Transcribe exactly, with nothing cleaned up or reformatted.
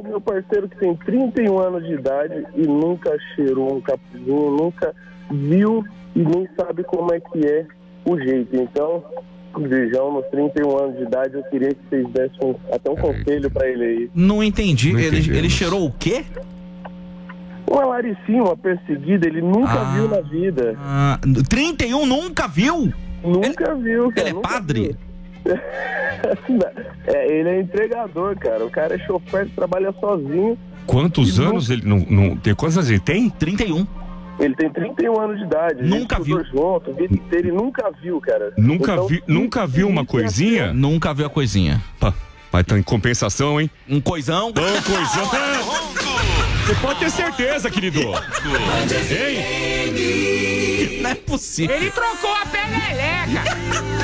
meu parceiro que tem trinta e um anos de idade e nunca cheirou um capuzinho, nunca viu e nem sabe como é que é o jeito. Então, Virgão, nos trinta e um anos de idade, eu queria que vocês dessem um, até um conselho pra ele aí. Não entendi. Não ele, entendemos. ele cheirou o quê? Uma laricinha, uma perseguida, ele nunca Ah. viu na vida. Ah, trinta e um nunca viu? Nunca viu, cara. Ele é nunca padre? viu. É, ele é entregador, cara. O cara é chofer, trabalha sozinho. Quantos E anos ele não, não tem? Quantos anos ele tem? trinta e um. Ele tem trinta e um anos de idade. Nunca ele estudou viu. junto, a vida inteira, e nunca viu, cara. Nunca, Então, vi, nunca viu uma coisinha? Nunca viu a coisinha. Pá, mas tá em compensação, hein? Um coisão. Ô, coisão. Você pode ter certeza, querido. Hein? Não é possível. Ele trocou a perereca.